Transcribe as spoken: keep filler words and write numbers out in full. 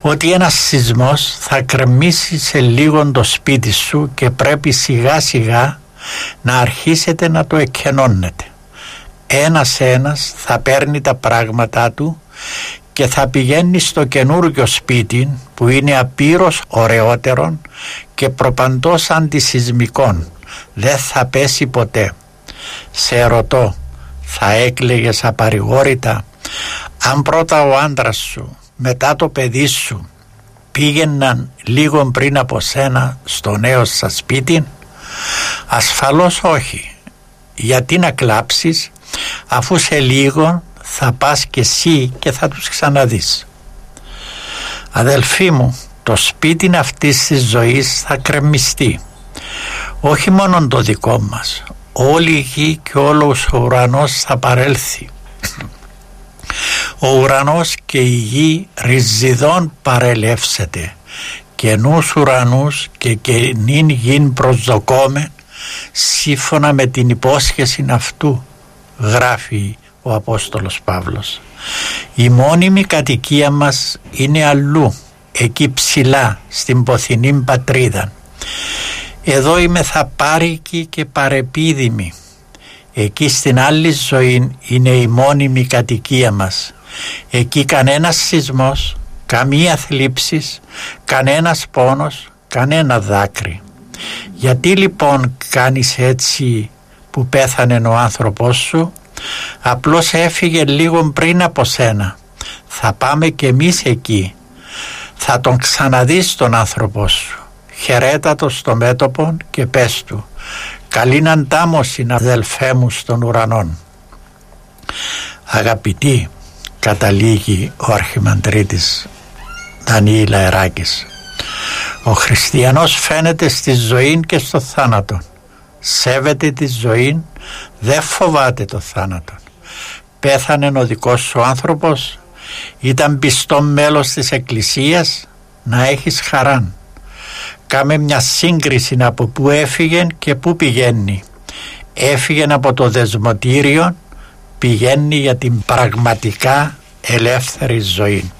ότι ένας σεισμός θα κρεμίσει σε λίγο το σπίτι σου και πρέπει σιγά σιγά να αρχίσετε να το εκκαινώνετε. Ένας ένας θα παίρνει τα πράγματά του και θα πηγαίνει στο καινούργιο σπίτι που είναι απείρως ωραιότερον και προπαντός αντισυσμικών. Δεν θα πέσει ποτέ. Σε ρωτώ, θα έκλαιγες απαρηγόρητα αν πρώτα ο άντρας σου μετά το παιδί σου πήγαιναν λίγο πριν από σένα στο νέο σας σπίτι? Ασφαλώς όχι. Γιατί να κλάψεις αφού σε λίγο θα πας και εσύ και θα τους ξαναδείς? Αδελφοί μου, το σπίτι αυτής της ζωής θα κρεμιστεί. Όχι μόνο το δικό μας, όλη η γη και όλος ο ουρανός θα παρέλθει. Ο ουρανός και η γη ριζιδών παρελεύσεται, καινούς ουρανούς και καινήν γην προσδοκόμεν, σύμφωνα με την υπόσχεση αυτού, γράφει ο Απόστολος Παύλος. Η μόνιμη κατοικία μας είναι αλλού, εκεί ψηλά, στην ποθηνή πατρίδα. Εδώ είμαι θα πάρικη και παρεπίδημη. Εκεί στην άλλη ζωή είναι η μόνιμη κατοικία μας. Εκεί κανένας σεισμός, καμία θλίψης, κανένας πόνος, κανένα δάκρυ. Γιατί λοιπόν κάνεις έτσι που πέθανε ο άνθρωπος σου? Απλώς έφυγε λίγο πριν από σένα. Θα πάμε κι εμείς εκεί. Θα τον ξαναδείς τον άνθρωπό σου. Χαιρέτα το στο μέτωπο και πες του, καλήν αντάμωση αδελφέ μου στον ουρανόν. Αγαπητοί, καταλήγει ο αρχιμανδρίτης Δανιήλ Αεράκης, ο χριστιανός φαίνεται στη ζωή και στο θάνατο. Σέβεται τη ζωή, δεν φοβάται το θάνατο. Πέθανε ο δικός σου άνθρωπος, ήταν πιστό μέλος της Εκκλησίας, να έχεις χαράν. Κάμε μια σύγκριση από πού έφυγε και πού πηγαίνει. Έφυγε από το δεσμοτήριο, πηγαίνει για την πραγματικά ελεύθερη ζωή.